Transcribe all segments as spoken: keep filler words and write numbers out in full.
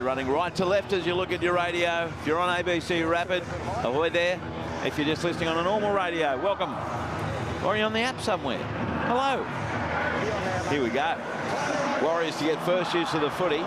Running right to left as you look at your radio. If you're on A B C Rapid, ahoy there. If you're just listening on a normal radio, welcome. Or are you on the app somewhere? Hello. Here we go. Warriors to get first use of the footy.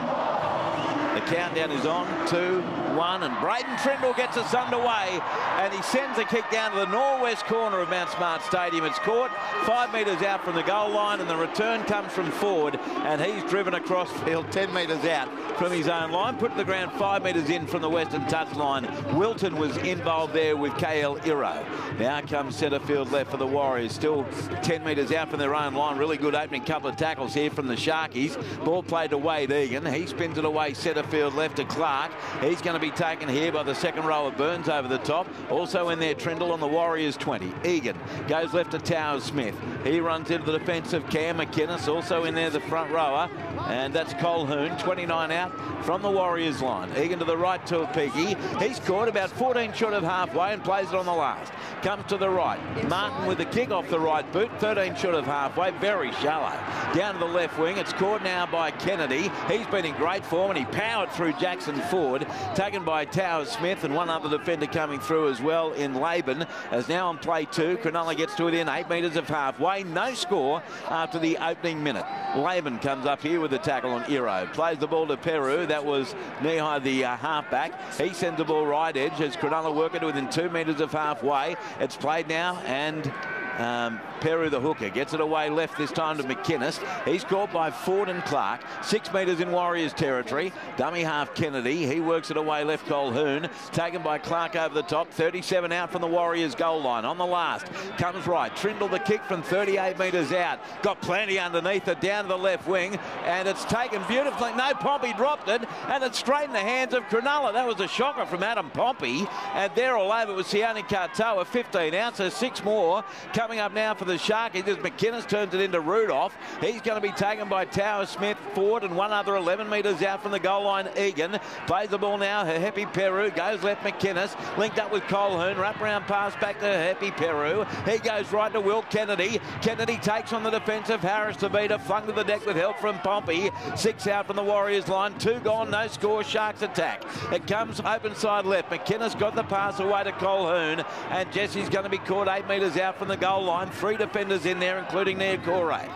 The countdown is on, two, one, and Braden Trindall gets us underway, and he sends a kick down to the northwest corner of Mount Smart Stadium. It's caught five metres out from the goal line, and the return comes from Ford, and he's driven across field ten metres out from his own line, put the ground five metres in from the western touchline. Wilton was involved there with K L Iro. Now comes centre field left for the Warriors, still ten metres out from their own line. Really good opening couple of tackles here from the Sharkies. Ball played to Wade Egan. He spins it away centre field left to Clark. He's going to be taken here by the second row of Burns over the top. Also in there, Trindall on the Warriors twenty. Egan goes left to Towers Smith. He runs into the defensive Cam McInnes. Also in there, the front rower, and that's Colhoun, twenty-nine out from the Warriors line. Egan to the right to Peaky. He's caught about fourteen short of halfway and plays it on the last. Comes to the right. Martin with the kick off the right boot, thirteen short of halfway, very shallow. Down to the left wing. It's caught now by Kennedy. He's been in great form, and he powered through Jackson Ford. Taken by Towers Smith, and one other defender coming through as well in Laban. As now on play two, Cronulla gets to within eight metres of halfway. No score after the opening minute. Laban comes up here with the tackle on Iro. Plays the ball to Peru. That was Nehai, the uh, halfback. He sends the ball right edge as Cronulla work it within two metres of halfway. It's played now, and Um, Peru, the hooker, gets it away left this time to McInnes. He's caught by Ford and Clark. Six metres in Warriors territory. Dummy half Kennedy. He works it away left Colhoun. Taken by Clark over the top. thirty-seven out from the Warriors goal line. On the last. Comes right. Trindall the kick from thirty-eight metres out. Got plenty underneath it. Down to the left wing. And it's taken beautifully. No, Pompey dropped it. And it's straight in the hands of Cronulla. That was a shocker from Adam Pompey. And there all over was Sione Katoa. fifteen out. So six more. Coming up now for the Sharkies as McInnes turns it into Rudolph. He's going to be taken by Towers Smith, Ford, and one other eleven metres out from the goal line. Egan plays the ball now. Happy Peru goes left McInnes, linked up with Colhoun. Wrap around pass back to Happy Peru. He goes right to Will Kennedy. Kennedy takes on the defensive. Harris Tavita flung to the deck with help from Pompey. Six out from the Warriors line. Two gone, no score. Sharks attack. It comes open side left. McInnes got the pass away to Colhoun, and Jesse's going to be caught eight metres out from the goal line. Three defenders in there, including Niokore.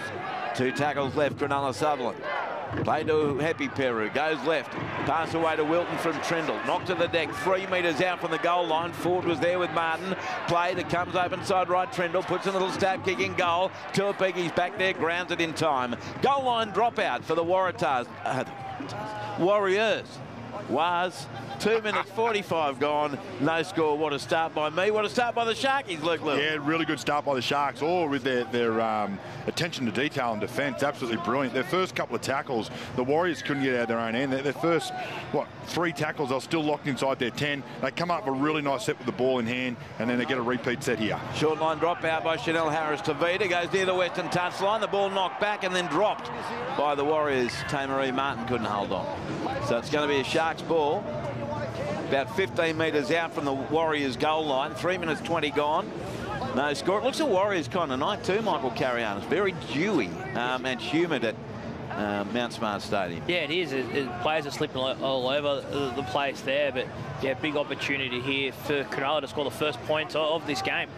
Two tackles left, Cronulla Sutherland. Play to Happy Peru, goes left. Pass away to Wilton from Trindall. Knocked to the deck, three metres out from the goal line. Ford was there with Martin. Play that comes open side right. Trindall puts a little stab kick in goal. Tuapegi's back there, grounds it in time. Goal line dropout for the Waratahs. Uh, Warriors. Was two minutes forty-five gone. No score. What a start by me. What a start by the Sharkies, Luke Lewis. Yeah, really good start by the Sharks, all with their, their um, attention to detail and defence. Absolutely brilliant. Their first couple of tackles, the Warriors couldn't get out of their own end. Their, their first, what, three tackles, they're still locked inside their ten. They come up with a really nice set with the ball in hand, and then they get a repeat set here. Short line drop out by Chanel Harris Tavita. Goes near the western touchline. The ball knocked back and then dropped by the Warriors. Tamaree Martin couldn't hold on. So it's going to be a Sharks ball. About fifteen metres out from the Warriors goal line. Three minutes twenty gone. No score. It looks a Warriors kind of night too, Michael Carrion. It's very dewy um, and humid at uh, Mount Smart Stadium. Yeah, it is. It, it, players are slipping all over the, the place there, but yeah, big opportunity here for Cronulla to score the first points of, of this game.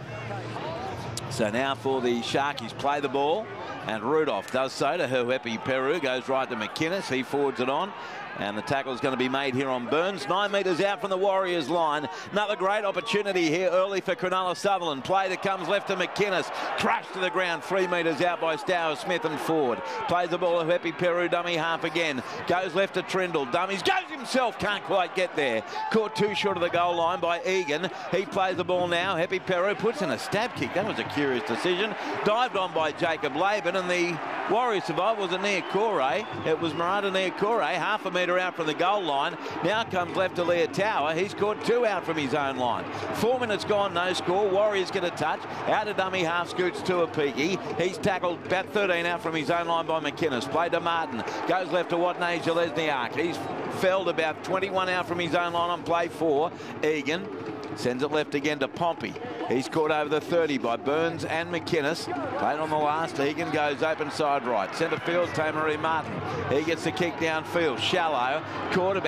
So now for the Sharkies, play the ball, and Rudolph does so to Huepi Peru. Goes right to McInnes. He forwards it on. And the tackle is going to be made here on Burns. Nine metres out from the Warriors line. Another great opportunity here early for Cronulla Sutherland. Play that comes left to McInnes. Crashed to the ground three metres out by Stowers Smith and Ford. Plays the ball to Happy Peru, dummy half again. Goes left to Trindall. Dummies, goes himself, can't quite get there. Caught too short of the goal line by Egan. He plays the ball now. Happy Peru puts in a stab kick. That was a curious decision. Dived on by Jacob Laban, and the Warriors survivor was a Niokore. It was Marata Niokore, half a metre out from the goal line. Now comes left to Leah Tower. He's caught two out from his own line. Four minutes gone, no score. Warriors get a touch. Out of dummy half scoots to a Peaky. He's tackled about thirteen out from his own line by McInnes. Played to Martin. Goes left to Watney Jalesniak. He's felled about twenty-one out from his own line on play four. Egan Sends it left again to Pompey. He's caught over the thirty by Burns and McInnes. Played on the last. Egan goes open side right. Centre field, Tamarie Martin. He gets the kick downfield. Shallow. Caught about